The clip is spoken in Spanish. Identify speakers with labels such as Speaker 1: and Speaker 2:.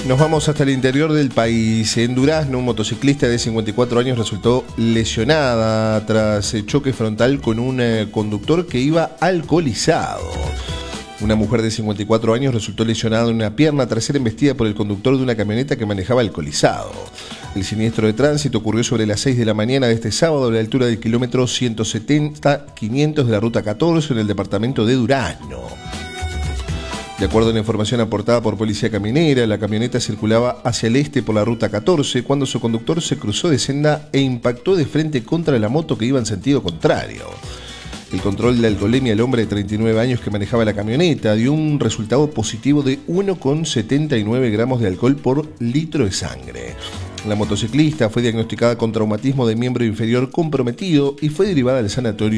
Speaker 1: Nos vamos hasta el interior del país. En Durazno, un motociclista de 54 años resultó lesionada tras choque frontal con un conductor que iba alcoholizado. Una mujer de 54 años resultó lesionada en una pierna tras ser embestida por el conductor de una camioneta que manejaba alcoholizado. El siniestro de tránsito ocurrió sobre las 6 de la mañana de este sábado a la altura del kilómetro 170-500 de la ruta 14 en el departamento de Durazno. De acuerdo a la información aportada por Policía Caminera, la camioneta circulaba hacia el este por la ruta 14 cuando su conductor se cruzó de senda e impactó de frente contra la moto que iba en sentido contrario. El control de alcoholemia del hombre de 39 años que manejaba la camioneta dio un resultado positivo de 1,79 gramos de alcohol por litro de sangre. La motociclista fue diagnosticada con traumatismo de miembro inferior comprometido y fue derivada al sanatorio